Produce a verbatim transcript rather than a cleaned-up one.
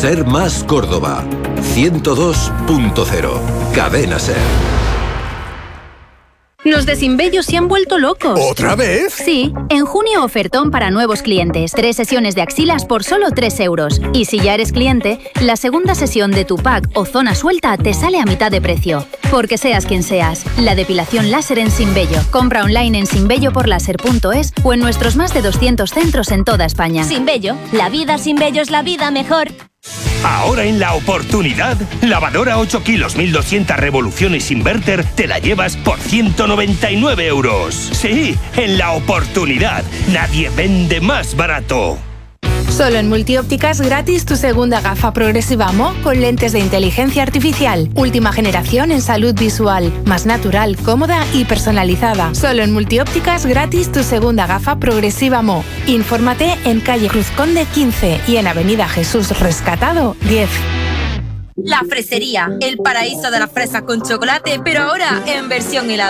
Ser Más Córdoba. ciento dos punto cero. Cadena Ser. Los de Sinbello se han vuelto locos. ¿Otra vez? Sí, en junio ofertón para nuevos clientes. Tres sesiones de axilas por solo tres euros. Y si ya eres cliente, la segunda sesión de tu pack o zona suelta te sale a mitad de precio. Porque seas quien seas, la depilación láser en Sinbello. Compra online en sinbelloporlaser punto es o en nuestros más de doscientos centros en toda España. Sinbello, la vida sin vello es la vida mejor. Ahora en La Oportunidad, lavadora ocho kilos, mil doscientas revoluciones inverter, te la llevas por ciento noventa y nueve euros. Sí, en La Oportunidad, nadie vende más barato. Solo en Multiópticas gratis tu segunda gafa progresiva Mo con lentes de inteligencia artificial. Última generación en salud visual. Más natural, cómoda y personalizada. Solo en Multiópticas gratis tu segunda gafa progresiva Mo. Infórmate en calle Cruz Conde quince y en avenida Jesús Rescatado diez. La Fresería, el paraíso de las fresas con chocolate, pero ahora en versión helado.